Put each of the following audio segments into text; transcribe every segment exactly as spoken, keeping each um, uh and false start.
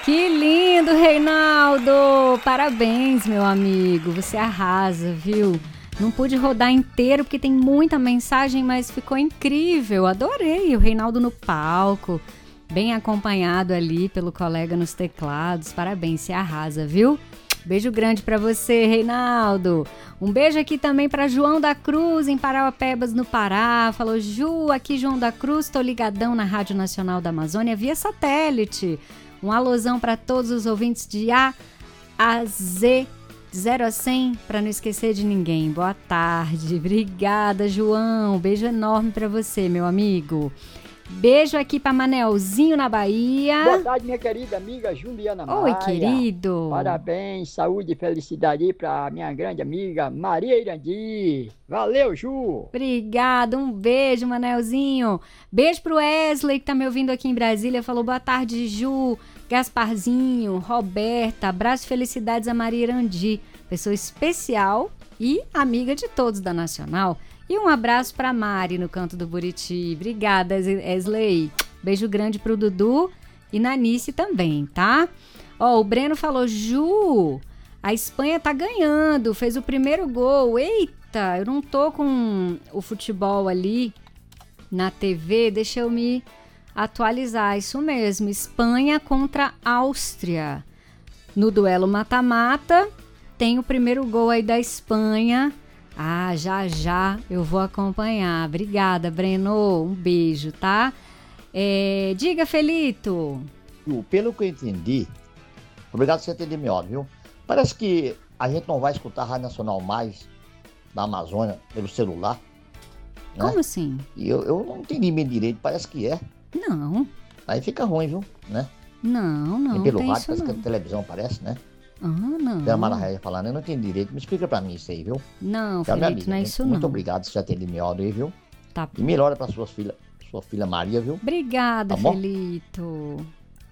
Que lindo, Reinaldo! Parabéns, meu amigo. Você arrasa, viu? Não pude rodar inteiro porque tem muita mensagem, mas ficou incrível. Adorei o Reinaldo no palco, bem acompanhado ali pelo colega nos teclados. Parabéns, você arrasa, viu? Beijo grande pra você, Reinaldo. Um beijo aqui também pra João da Cruz, em Parauapebas, no Pará. Falou, Ju, aqui João da Cruz, tô ligadão na Rádio Nacional da Amazônia via satélite. Um alôzão pra todos os ouvintes de A a Z, de zero a cem, pra não esquecer de ninguém. Boa tarde. Obrigada, João. Beijo enorme pra você, meu amigo. Beijo aqui pra Manelzinho na Bahia. Boa tarde, minha querida amiga Juliana Maia. Oi, querido. Parabéns, saúde e felicidade aí pra minha grande amiga Maria Irandi. Valeu, Ju. Obrigada, um beijo, Manelzinho. Beijo pro Wesley, que tá me ouvindo aqui em Brasília. Falou, boa tarde, Ju, Gasparzinho, Roberta. Abraço e felicidades a Maria Irandi, pessoa especial e amiga de todos da Nacional. E um abraço pra Mari no Canto do Buriti. Obrigada, Wesley. Beijo grande pro Dudu e Nanice também, tá? Ó, o Breno falou, Ju, a Espanha tá ganhando, fez o primeiro gol. Eita, eu não tô com o futebol ali na T V, deixa eu me atualizar. Isso mesmo, Espanha contra Áustria. No duelo mata-mata, tem o primeiro gol aí da Espanha. Ah, já já eu vou acompanhar. Obrigada, Breno. Um beijo, tá? É, diga, Felito. Pelo que eu entendi, obrigado por você ter me ouvido, viu? Parece que a gente não vai escutar a Rádio Nacional mais da Amazônia pelo celular. Né? Como assim? E eu, eu não entendi bem direito, parece que é. Não. Aí fica ruim, viu? Né? Não, não. E pelo tem rádio, isso parece não. que a televisão parece, né? Ah, não. Tem a Maraia falando, eu não entendi direito, me explica pra mim isso aí, viu? Não, Então, minha Felito, amiga, não é muito, isso muito não. obrigado por você ter me ouvido aí, viu? Tá. E melhora pra sua filha, sua filha Maria, viu? Obrigada, Tá bom? Felito.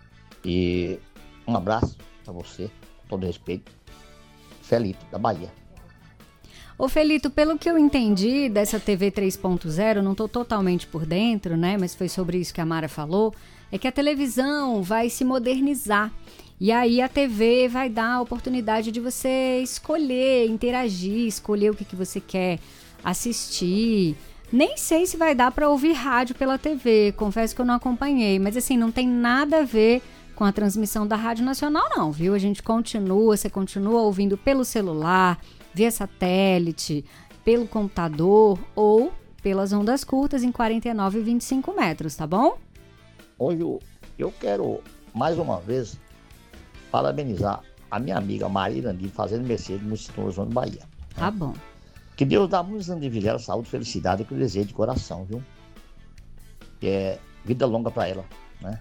E um abraço pra você, com todo respeito. Felito, da Bahia. Ô, Felito, pelo que eu entendi dessa T V três ponto zero, não tô totalmente por dentro, né? Mas foi sobre isso que a Mara falou, é que a televisão vai se modernizar. E aí a T V vai dar a oportunidade de você escolher, interagir, escolher o que, que você quer assistir. Nem sei se vai dar para ouvir rádio pela T V, confesso que eu não acompanhei, mas assim, não tem nada a ver com a transmissão da Rádio Nacional não, viu? A gente continua, você continua ouvindo pelo celular, via satélite, pelo computador ou pelas ondas curtas em quarenta e nove e vinte e cinco metros, tá bom? Hoje eu, eu quero, mais uma vez, parabenizar a minha amiga Maria Irandi, fazendo Mercedes, no Instituto Zona Bahia. Tá bom. Que Deus dá muitos anos de vida, saúde, felicidade, que eu desejo de coração, viu? Que é vida longa pra ela, né?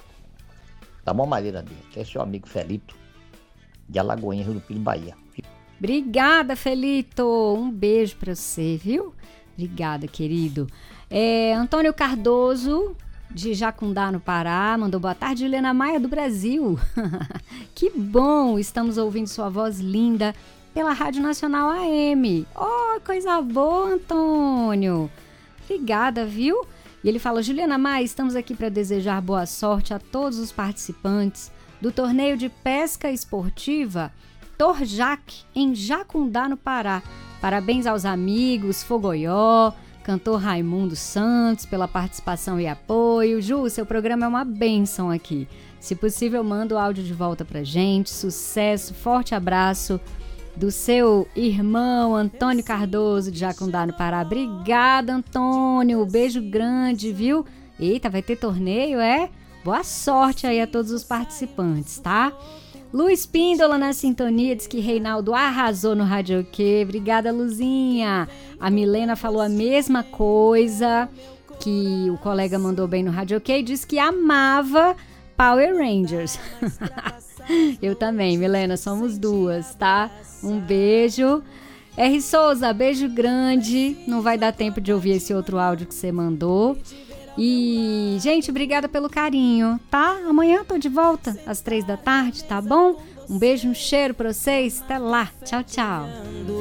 Tá bom, Maria Irandi? Que é seu amigo Felito, de Alagoinha, Rio do Pires, Bahia. Obrigada, Felito. Um beijo pra você, viu? Obrigada, querido. É, Antônio Cardoso, de Jacundá, no Pará, mandou boa tarde, Juliana Maia, do Brasil. Que bom, estamos ouvindo sua voz linda pela Rádio Nacional A M. Oh, coisa boa, Antônio. Obrigada, viu? E ele fala, Juliana Maia, estamos aqui para desejar boa sorte a todos os participantes do torneio de pesca esportiva Torjac, em Jacundá, no Pará. Parabéns aos amigos Fogoió, cantor Raimundo Santos, pela participação e apoio. Ju, seu programa é uma bênção aqui. Se possível, manda o áudio de volta pra gente. Sucesso, forte abraço do seu irmão Antônio Cardoso, de Jacundá, no Pará. Obrigada, Antônio. Beijo grande, viu? Eita, vai ter torneio, é? Boa sorte aí a todos os participantes, tá? Luiz Píndola na sintonia, diz que Reinaldo arrasou no Radioquê. Obrigada, Luzinha. A Milena falou a mesma coisa, que o colega mandou bem no Radioquê e disse que amava Power Rangers. Eu também, Milena, somos duas, tá? Um beijo. R. Souza, beijo grande. Não vai dar tempo de ouvir esse outro áudio que você mandou. E, gente, obrigada pelo carinho, tá? Amanhã tô de volta às três da tarde, tá bom? Um beijo, um cheiro pra vocês. Até lá. Tchau, tchau.